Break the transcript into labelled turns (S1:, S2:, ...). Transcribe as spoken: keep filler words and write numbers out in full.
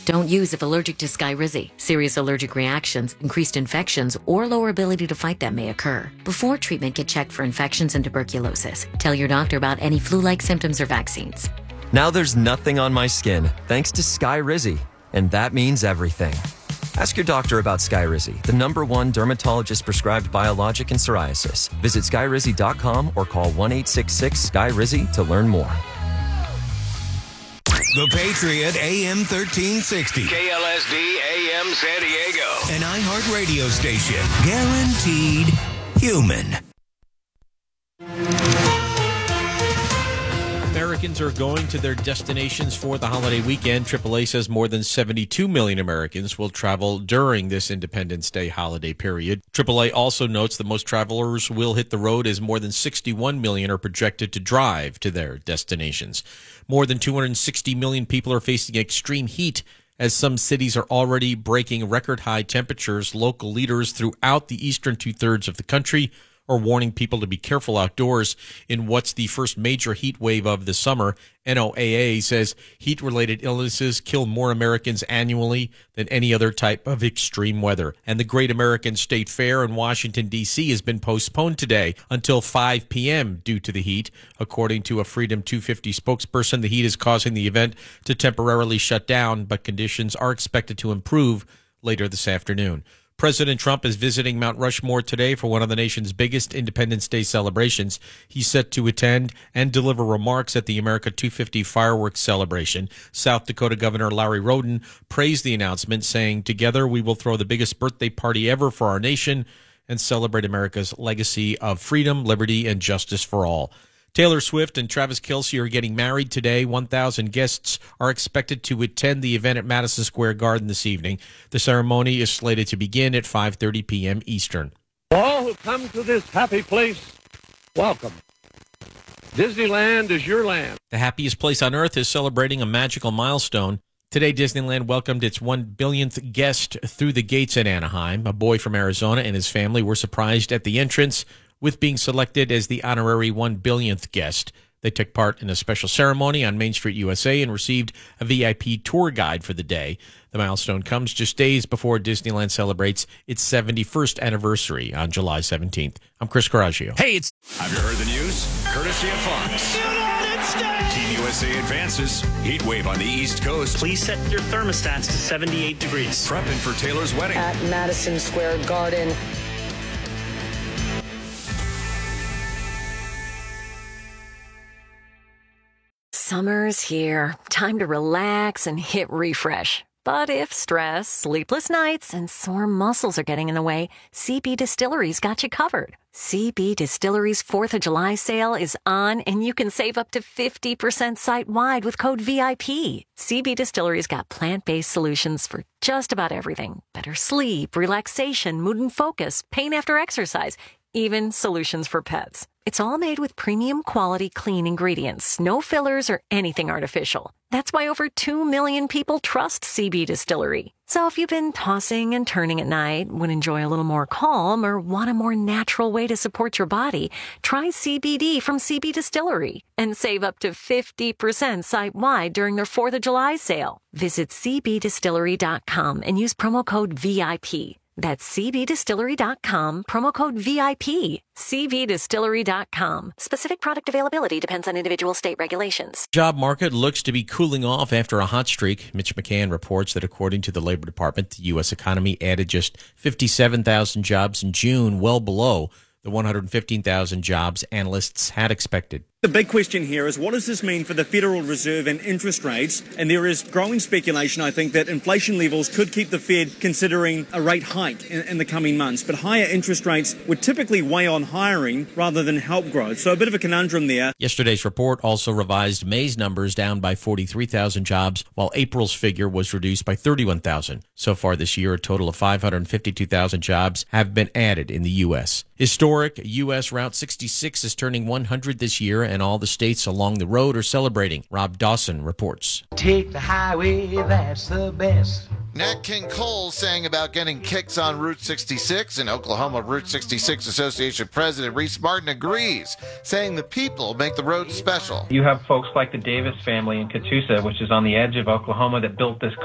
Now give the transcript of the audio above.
S1: Don't use if allergic to Skyrizi. Serious allergic reactions, increased infections, or lower ability to fight them may occur. Before treatment, get checked for infections and tuberculosis. Tell your doctor about any flu-like symptoms or vaccines.
S2: Now there's nothing on my skin thanks to Skyrizi, and that means everything. Ask your doctor about Skyrizi, the number one dermatologist-prescribed biologic in psoriasis. Visit skyrizi dot com or call one eight six six Sky Rizzi to learn more.
S3: The Patriot A M thirteen sixty.
S4: K L S D A M San Diego.
S3: An iHeart radio station. Guaranteed human.
S5: Americans are going to their destinations for the holiday weekend. triple A says more than seventy-two million Americans will travel during this Independence Day holiday period. triple A also notes that most travelers will hit the road as more than sixty-one million are projected to drive to their destinations. More than two hundred sixty million people are facing extreme heat as some cities are already breaking record high temperatures. Local leaders throughout the eastern two-thirds of the country are warning people to be careful outdoors in what's the first major heat wave of the summer. N O A A says heat-related illnesses kill more Americans annually than any other type of extreme weather. And the Great American State Fair in Washington, D C has been postponed today until five p.m. due to the heat. According to a Freedom two fifty spokesperson, the heat is causing the event to temporarily shut down, but conditions are expected to improve later this afternoon. President Trump is visiting Mount Rushmore today for one of the nation's biggest Independence Day celebrations. He's set to attend and deliver remarks at the America two fifty fireworks celebration. South Dakota Governor Larry Roden praised the announcement, saying, "Together we will throw the biggest birthday party ever for our nation and celebrate America's legacy of freedom, liberty, and justice for all." Taylor Swift and Travis Kelce are getting married today. one thousand guests are expected to attend the event at Madison Square Garden this evening. The ceremony is slated to begin at five thirty p.m. Eastern.
S6: All who come to this happy place, welcome. Disneyland is your land.
S5: The happiest place on earth is celebrating a magical milestone. Today, Disneyland welcomed its one billionth guest through the gates at Anaheim. A boy from Arizona and his family were surprised at the entrance with being selected as the honorary one billionth guest. They took part in a special ceremony on Main Street, U S A, and received a V I P tour guide for the day. The milestone comes just days before Disneyland celebrates its seventy-first anniversary on July seventeenth. I'm Chris Coraggio.
S3: Hey, it's...
S4: Have you heard the news? Courtesy of Fox. United States! Team U S A advances. Heat wave on the East Coast.
S7: Please set your thermostats to seventy-eight degrees.
S4: Prepping for Taylor's wedding.
S8: At Madison Square Garden.
S9: Summer's here. Time to relax and hit refresh. But if stress, sleepless nights, and sore muscles are getting in the way, C B Distillery's got you covered. C B Distillery's fourth of July sale is on, and you can save up to fifty percent site-wide with code V I P. C B Distillery's got plant-based solutions for just about everything. Better sleep, relaxation, mood and focus, pain after exercise, even solutions for pets. It's all made with premium quality clean ingredients, no fillers or anything artificial. That's why over two million people trust C B Distillery. So if you've been tossing and turning at night, would enjoy a little more calm, or want a more natural way to support your body, try C B D from C B Distillery and save up to fifty percent site-wide during their fourth of July sale. Visit c b distillery dot com and use promo code V I P. That's c b distillery dot com, promo code V I P. c b distillery dot com. Specific product availability depends on individual state regulations.
S5: Job market looks to be cooling off after a hot streak. Mitch McCann reports that according to the Labor Department, the U S economy added just fifty-seven thousand jobs in June, well below the one hundred fifteen thousand jobs analysts had expected.
S10: The big question here is, what does this mean for the Federal Reserve and interest rates? And there is growing speculation, I think, that inflation levels could keep the Fed considering a rate hike in, in the coming months. But higher interest rates would typically weigh on hiring rather than help growth. So a bit of a conundrum there.
S5: Yesterday's report also revised May's numbers down by forty-three thousand jobs, while April's figure was reduced by thirty-one thousand. So far this year, a total of five hundred fifty-two thousand jobs have been added in the U S. Historic U S Route sixty-six is turning one hundred this year, and all the states along the road are celebrating. Rob Dawson reports.
S11: Take the highway, that's the best.
S12: Nat King Cole saying about getting kicks on Route sixty-six. In Oklahoma, Route sixty-six Association President Reese Martin agrees, saying the people make the road special.
S13: You have folks like the Davis family in Catoosa, which is on the edge of Oklahoma, that built this